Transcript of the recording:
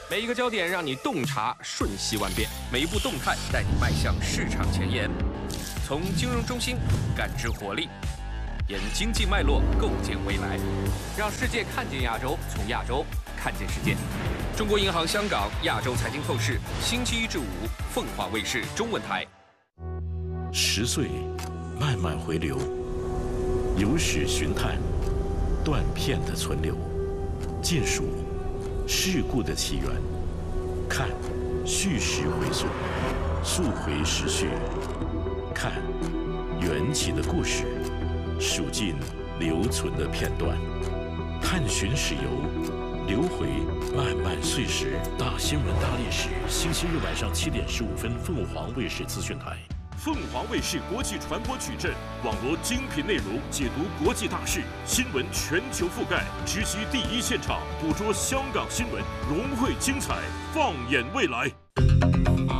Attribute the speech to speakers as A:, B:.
A: 每一个焦点让你洞察瞬息万变，每一步动态带你迈向市场前沿。从金融中心感知活力，沿经济脉络构建未来，让世界看见亚洲，从亚洲看见世界。中国银行香港亚洲财经透视，星期一至五，凤凰卫视中文台。
B: 10岁，慢慢回流，由史寻探，断片的存留，尽数事故的起源，看叙事回溯，溯回时序，看缘起的故事，数尽留存的片段，探寻史游，留回漫漫岁时。大新闻大历史，星期日晚上7点15分，凤凰卫视资讯台。
C: 凤凰卫视国际传播矩阵，网罗精品内容，解读国际大事，新闻全球覆盖，直击第一现场，捕捉香港新闻，融汇精彩，放眼未来。